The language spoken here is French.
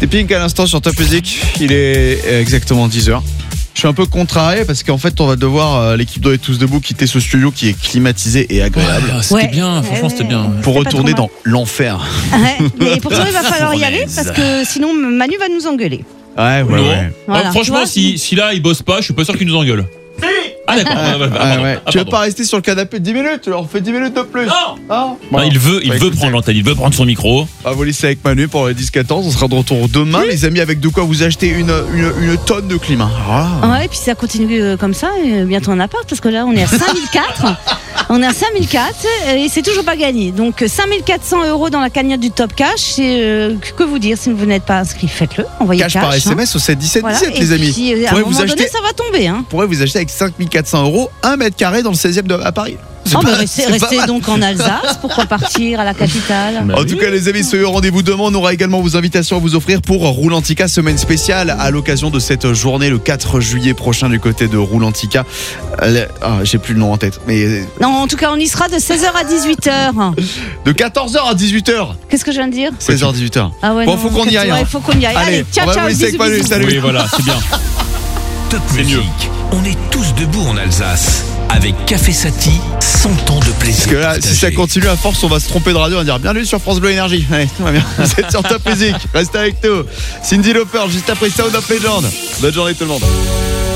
C'était Pink à l'instant sur Top Music. Il est exactement 10h. Je suis un peu contrarié parce qu'en fait on va devoir, l'équipe d'On est tous debout, quitter ce studio qui est climatisé et agréable. C'était bien, franchement c'était bien. Pour retourner dans l'enfer. Ouais, mais pourtant il va falloir y aller parce que sinon Manu va nous engueuler. Ouais. Voilà, franchement, si là il bosse pas, je suis pas sûr qu'il nous engueule. Ah d'accord. Tu veux pas rester sur le canapé 10 minutes? Tu leur fais 10 minutes de plus. Non. Il veut prendre l'antenne, il veut prendre son micro. On va vous laisser avec Manu pour les 10-14. On sera de retour demain, les amis, avec de quoi vous acheter une tonne de clim. Ouais, et puis ça continue comme ça, et bientôt on appart parce que là on est à 5004. On est à 5004 et c'est toujours pas gagné. Donc 5400 € dans la cagnotte du Top Cash. Que vous dire, si vous n'êtes pas inscrit, faites-le. Envoyez cash par SMS au 7 17 17, les amis. Puis, à un moment donné, ça va tomber. Vous pourrez vous acheter avec 5400 € 1 mètre carré dans le 16e à Paris. Restez donc en Alsace, pourquoi partir à la capitale? En tout cas les amis, soyez au rendez-vous demain. On aura également vos invitations à vous offrir pour Roulantica, semaine spéciale à l'occasion de cette journée le 4 juillet prochain du côté de Roulantica. J'ai plus le nom en tête, mais non, en tout cas on y sera de 16h à 18h. De 14h à 18h. Qu'est-ce que je viens de dire? 16h 18h. Ah ouais, bon, faut qu'on y aille. Il faut qu'on y aille. Allez, ciao, bisous. Salut. Oui, voilà, c'est bien. Top Music. On est tous debout en Alsace. Avec Café Sati, 100 ans de plaisir. Parce que là, si ça continue à force, on va se tromper de radio. On va dire bienvenue sur France Bleu Énergie. Allez, tout va bien. Vous êtes sur Top Music. Restez avec nous. Cindy Lauper, juste après Sound of Legend. Bonne journée tout le monde.